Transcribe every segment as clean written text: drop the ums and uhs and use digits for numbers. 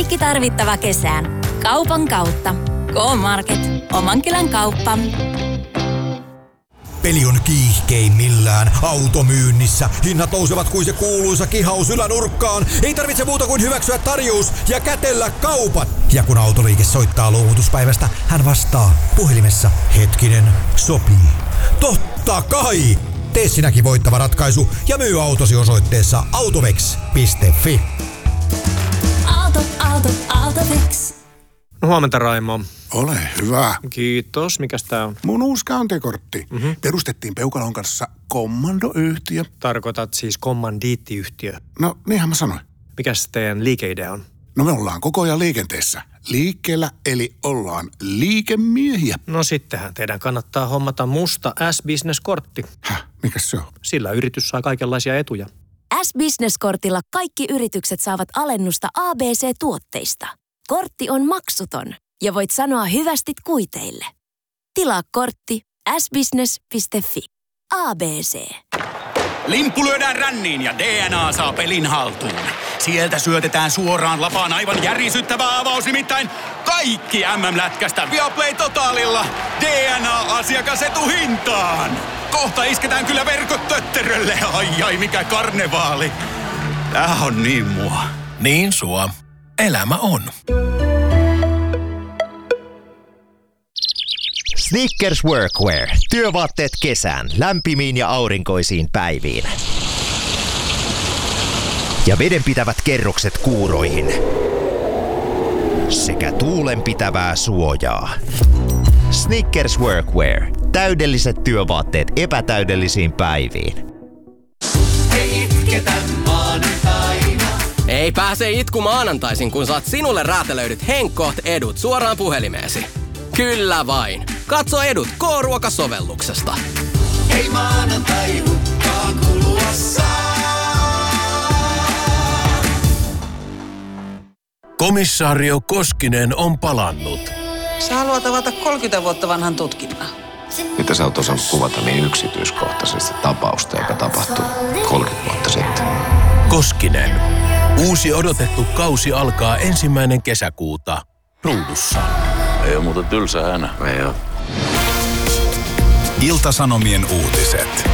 Kaikki tarvittava kesään. Kaupan kautta. K-Market. Oman kylän kauppa. Peli on kiihkeimmillään. Automyynnissä. Hinnat nousevat kuin se kuuluisa kihaus ylänurkkaan. Ei tarvitse muuta kuin hyväksyä tarjous ja kätellä kaupat. Ja kun autoliike soittaa luovutuspäivästä, hän vastaa puhelimessa. Hetkinen, sopii. Totta kai! Tee sinäkin voittava ratkaisu ja myy autosi osoitteessa autovex.fi. Autovex. Huomenta, Raimo. Ole hyvä. Kiitos. Mikäs tää on? Mun uusi kantekortti. Perustettiin Peukalon kanssa kommandoyhtiö. Tarkoitat siis kommandiittiyhtiö. No, niinhän mä sanoin. Mikäs teidän liikeidea on? No me ollaan koko ajan liikenteessä. Liikkeellä, eli ollaan liikemiehiä. No sittenhän teidän kannattaa hommata musta S-Business-kortti. Mikäs se on? Sillä yritys saa kaikenlaisia etuja. S-Business-kortilla kaikki yritykset saavat alennusta ABC-tuotteista. Kortti on maksuton ja voit sanoa hyvästit kuiteille. Tilaa kortti sbusiness.fi. ABC. Limppu lyödään ränniin ja DNA saa pelin haltuun. Sieltä syötetään suoraan lapaan aivan järisyttävä avaus, nimittäin kaikki MM-lätkästä Viaplay Totalilla DNA-asiakasetuhintaan. Kohta isketään kyllä verkot tötterölle. Ai mikä karnevaali. Tää on niin mua. Niin sua. Elämä on. Snickers Workwear. Työvaatteet kesään, lämpimiin ja aurinkoisiin päiviin. Ja vedenpitävät kerrokset kuuroihin. Sekä tuulenpitävää suojaa. Snickers Workwear. Täydelliset työvaatteet epätäydellisiin päiviin. Ei itketä maanantaina. Ei pääse itku maanantaisin, kun saat sinulle räätälöidyt Henkoht-edut suoraan puhelimeesi. Kyllä vain. Katso edut K-ruokasovelluksesta. Ei maanantai hukkaan kulua saa. Komissaario Koskinen on palannut. Sä haluat avata 30 vuotta vanhan tutkinnan. Mitä sä oot osannut kuvata niin yksityiskohtaisesti tapausta, joka tapahtui 30 vuotta sitten? Koskinen. Uusi odotettu kausi alkaa 1. kesäkuuta ruudussa. Ei ole muuten tylsä hänä. Ei ole. Ilta-Sanomien uutiset.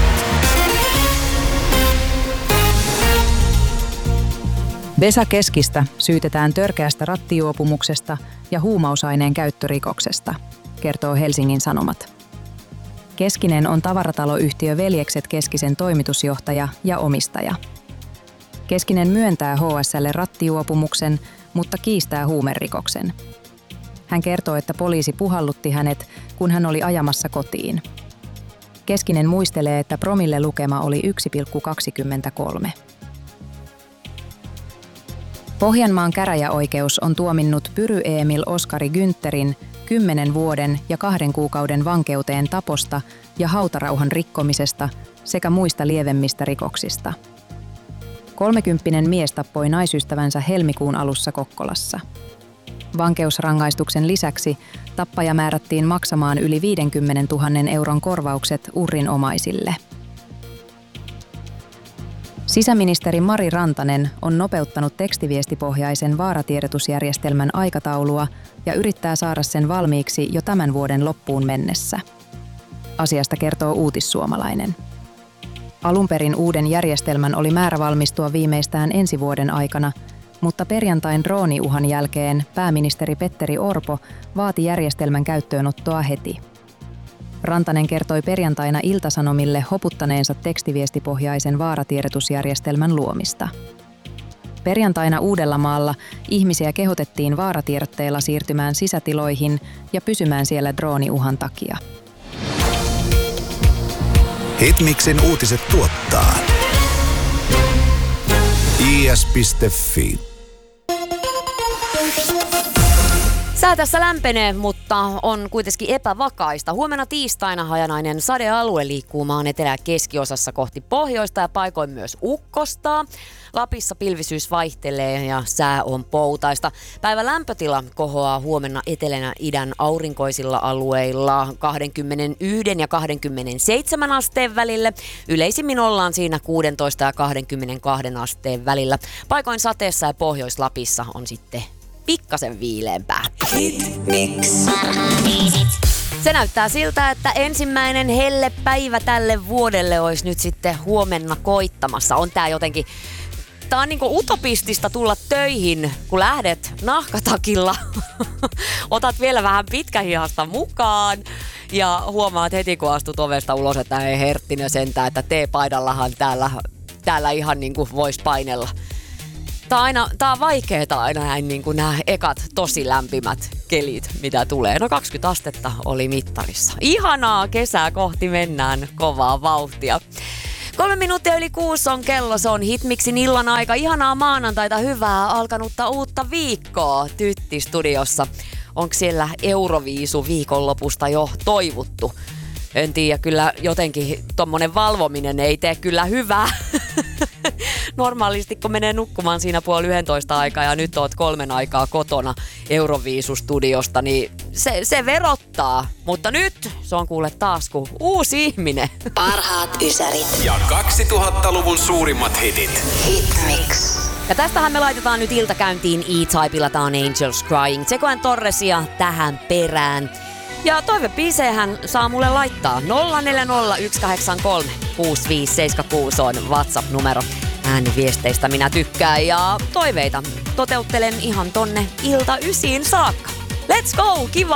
Vesa Keskistä syytetään törkeästä rattijuopumuksesta ja huumausaineen käyttörikoksesta, kertoo Helsingin Sanomat. Keskinen on tavarataloyhtiö Veljekset Keskisen toimitusjohtaja ja omistaja. Keskinen myöntää HS:lle rattijuopumuksen, mutta kiistää huumerikoksen. Hän kertoo, että poliisi puhallutti hänet, kun hän oli ajamassa kotiin. Keskinen muistelee, että promillelukema oli 1,23. Pohjanmaan käräjäoikeus on tuominnut Pyry Emil Oskari Günterin 10 vuoden ja 2 kuukauden vankeuteen taposta ja hautarauhan rikkomisesta sekä muista lievemmistä rikoksista. 30-vuotias mies tappoi naisystävänsä helmikuun alussa Kokkolassa. Vankeusrangaistuksen lisäksi tappaja määrättiin maksamaan yli 50 000 euron korvaukset uhrin omaisille. Sisäministeri Mari Rantanen on nopeuttanut tekstiviestipohjaisen vaaratiedotusjärjestelmän aikataulua ja yrittää saada sen valmiiksi jo tämän vuoden loppuun mennessä. Asiasta kertoo Uutissuomalainen. Alun perin uuden järjestelmän oli määrä valmistua viimeistään ensi vuoden aikana, mutta perjantain drooniuhan jälkeen pääministeri Petteri Orpo vaati järjestelmän käyttöönottoa heti. Rantanen kertoi perjantaina Ilta-Sanomille hoputtaneensa tekstiviestipohjaisen vaaratiedotusjärjestelmän luomista. Perjantaina Uudellamaalla ihmisiä kehotettiin vaaratiedotteella siirtymään sisätiloihin ja pysymään siellä drooniuhan takia. Hitmixin uutiset tuottaa is.fi. Sää tässä lämpenee, mutta on kuitenkin epävakaista. Huomenna tiistaina hajanainen sadealue liikkuu maan etelä- ja keskiosassa kohti pohjoista ja paikoin myös ukkostaa. Lapissa pilvisyys vaihtelee ja sää on poutaista. Päivän lämpötila kohoaa huomenna etelän ja idän aurinkoisilla alueilla 21 ja 27 asteen välille. Yleisimmin ollaan siinä 16 ja 22 asteen välillä. Paikoin sateessa ja Pohjois-Lapissa on sitten pikkasen viileämpää. Se näyttää siltä, että ensimmäinen hellepäivä tälle vuodelle olisi nyt sitten huomenna koittamassa. On tää jotenkin... Tää on niinku utopistista tulla töihin, kun lähdet nahkatakilla. Otat vielä vähän pitkähihasta mukaan ja huomaat heti, kun astut ovesta ulos, että ei herttinen sentään, että teepaidallahan täällä ihan niinku vois painella. Tää on vaikeeta aina näin niinku nää ekat tosi lämpimät kelit, mitä tulee. No 20 astetta oli mittarissa. Ihanaa kesää kohti mennään kovaa vauhtia. 3 minuuttia yli 6 on kello, se on Hitmixin illan aika. Ihanaa maanantaita, hyvää alkanutta uutta viikkoa Tytti studiossa. Onko siellä Euroviisu viikonlopusta jo toivuttu? En tiedä, kyllä jotenkin tommonen valvominen ei tee kyllä hyvää. Normaalisti kun menee nukkumaan siinä 10:30 aikaa ja nyt oot 3 aikaa kotona Euroviisustudiosta, niin se verottaa. Mutta nyt se on kuule taas kuin uusi ihminen. Parhaat ysärit. Ja 2000-luvun suurimmat hitit. Hitmix. Ja tästähän me laitetaan nyt iltakäyntiin E-Typella, tää on Angels Crying. Tsekoen Torresia tähän perään. Ja toivebiiseihän saa mulle laittaa 0401836576 on WhatsApp-numero. Ääniviesteistä minä tykkään ja toiveita toteuttelen ihan tonne ilta 9 saakka. Let's go! Kiva